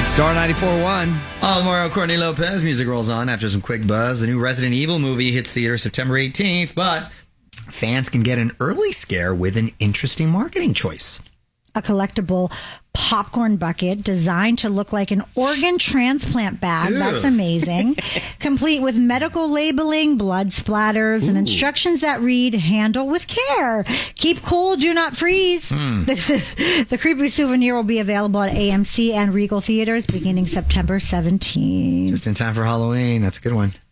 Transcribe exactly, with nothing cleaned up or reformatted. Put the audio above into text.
It's Star ninety-four point one. Oh, Mario Courtney Lopez. Music rolls on after some quick buzz. The new Resident Evil movie hits theater September eighteenth, but fans can get an early scare with an interesting marketing choice. A collectible popcorn bucket designed to look like an organ transplant bag. Ew. That's amazing. Complete with medical labeling, blood splatters, Ooh. and instructions that read, handle with care. Keep cool, do not freeze. Mm. The, the creepy souvenir will be available at A M C and Regal Theaters beginning September seventeenth. Just in time for Halloween. That's a good one.